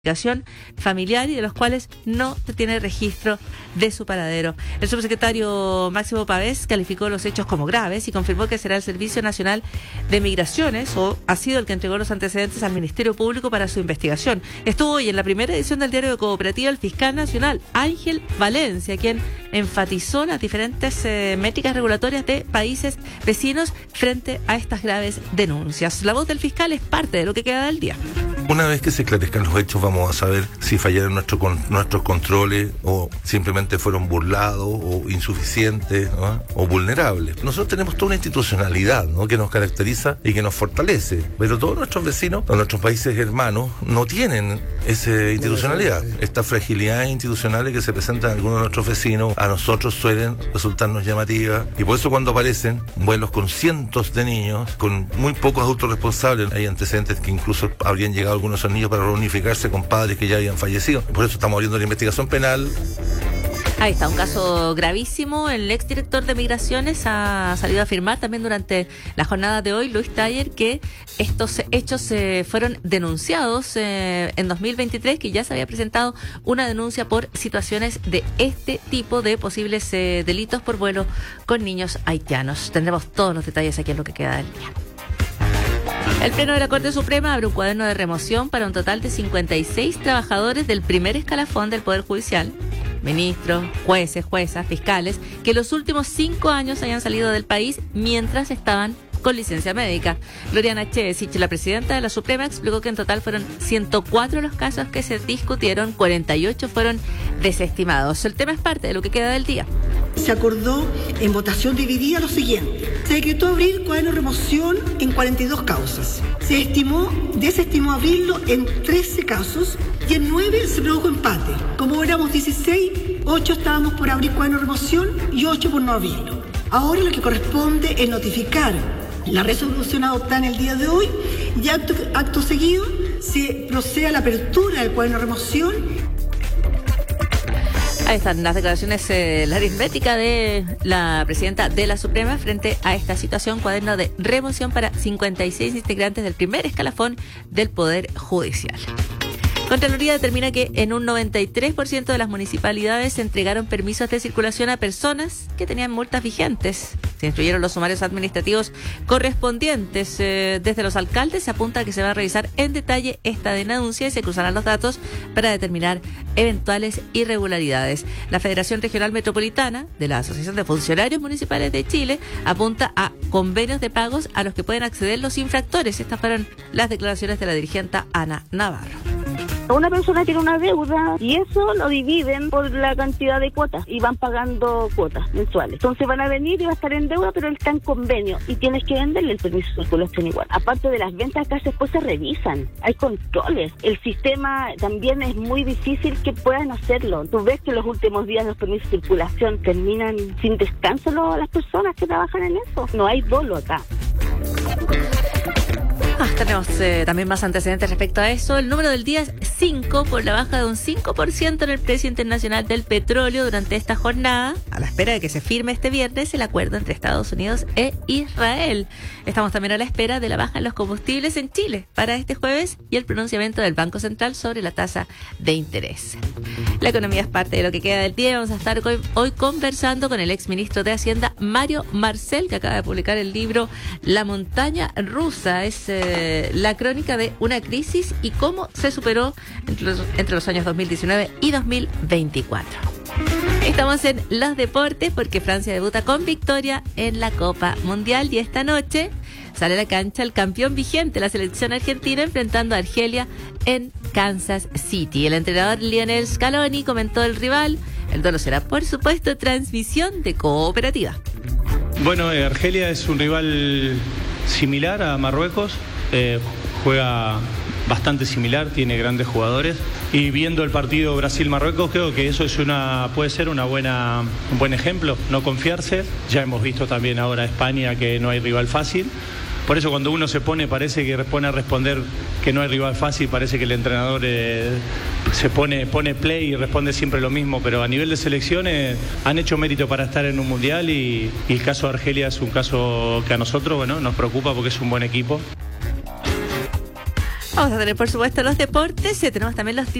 familiar y de los cuales no se tiene registro de su paradero. El subsecretario Máximo Pavés calificó los hechos como graves y confirmó que será el Servicio Nacional de Migraciones, o ha sido el que entregó los antecedentes al Ministerio Público para su investigación. Estuvo hoy en la primera edición del Diario de Cooperativa el fiscal nacional Ángel Valencia, quien enfatizó las diferentes métricas regulatorias de países vecinos frente a estas graves denuncias. La voz del fiscal es parte de lo que queda del día. Una vez que se esclarezcan los hechos, vamos a saber si fallaron nuestros controles o simplemente fueron burlados o insuficientes, ¿no? O vulnerables. Nosotros tenemos toda una institucionalidad, ¿no? Que nos caracteriza y que nos fortalece, pero todos nuestros vecinos o nuestros países hermanos no tienen esa institucionalidad. Estas fragilidades institucionales que se presentan en algunos de nuestros vecinos a nosotros suelen resultarnos llamativas, y por eso cuando aparecen vuelos con cientos de niños, con muy pocos adultos responsables, hay antecedentes que incluso habrían llegado algunos de esos niños para reunificarse con padres que ya habían fallecido. Por eso estamos abriendo la investigación penal. Ahí está, un caso gravísimo. El exdirector de Migraciones ha salido a afirmar también durante la jornada de hoy, Luis Taller, que estos hechos fueron denunciados en 2023, que ya se había presentado una denuncia por situaciones de este tipo de posibles delitos por vuelo con niños haitianos. Tendremos todos los detalles aquí en lo que queda del día. El Pleno de la Corte Suprema abre un cuaderno de remoción para un total de 56 trabajadores del primer escalafón del Poder Judicial, ministros, jueces, juezas, fiscales, que los últimos 5 años hayan salido del país mientras estaban con licencia médica. Gloriana Chevesich, la presidenta de la Suprema, explicó que en total fueron 104 los casos que se discutieron, 48 fueron desestimados. El tema es parte de lo que queda del día. Se acordó en votación dividida lo siguiente: se decretó abrir cuaderno de remoción en 42 causas. Se desestimó abrirlo en 13 casos y en 9 se produjo empate. Como éramos 16, 8 estábamos por abrir cuaderno de remoción y 8 por no abrirlo. Ahora lo que corresponde es notificar la resolución adoptada en el día de hoy y acto seguido se procede a la apertura del cuaderno de remoción. Ahí están las declaraciones, la aritmética de la presidenta de la Suprema frente a esta situación. Cuaderno de remoción para 56 integrantes del primer escalafón del Poder Judicial. Contraloría determina que en un 93% de las municipalidades se entregaron permisos de circulación a personas que tenían multas vigentes. Se instruyeron los sumarios administrativos correspondientes. Desde los alcaldes se apunta a que se va a revisar en detalle esta denuncia y se cruzarán los datos para determinar eventuales irregularidades. La Federación Regional Metropolitana de la Asociación de Funcionarios Municipales de Chile apunta a convenios de pagos a los que pueden acceder los infractores. Estas fueron las declaraciones de la dirigente Ana Navarro. Una persona tiene una deuda y eso lo dividen por la cantidad de cuotas y van pagando cuotas mensuales. Entonces van a venir y va a estar en deuda, pero él está en convenio y tienes que venderle el permiso de circulación igual. Aparte de las ventas, acá después se revisan, hay controles. El sistema también es muy difícil que puedan hacerlo. Tú ves que los últimos días los permisos de circulación terminan sin descanso las personas que trabajan en eso. No hay dolo acá. Tenemos también más antecedentes respecto a eso. El número del día es 5, por la baja de un 5% en el precio internacional del petróleo durante esta jornada, a la espera de que se firme este viernes el acuerdo entre Estados Unidos e Israel. Estamos también a la espera de la baja en los combustibles en Chile para este jueves y el pronunciamiento del Banco Central sobre la tasa de interés. La economía es parte de lo que queda del día. Vamos a estar hoy conversando con el exministro de Hacienda, Mario Marcel, que acaba de publicar el libro La montaña rusa. Es la crónica de una crisis y cómo se superó entre los años 2019 y 2024. Estamos en los deportes porque Francia debuta con victoria en la Copa Mundial y esta noche sale a la cancha el campeón vigente, la selección argentina, enfrentando a Argelia en Kansas City. El entrenador Lionel Scaloni comentó el rival. El duelo será, por supuesto, transmisión de Cooperativa. Bueno, Argelia es un rival similar a Marruecos. Juega bastante similar, tiene grandes jugadores, y viendo el partido Brasil-Marruecos creo que eso puede ser un buen ejemplo, no confiarse. Ya hemos visto también ahora España que no hay rival fácil. Por eso cuando uno parece que pone a responder que no hay rival fácil, parece que el entrenador pone play y responde siempre lo mismo, pero a nivel de selecciones han hecho mérito para estar en un mundial y el caso de Argelia es un caso que a nosotros nos preocupa porque es un buen equipo. Vamos a tener, por supuesto, los deportes. Tenemos también los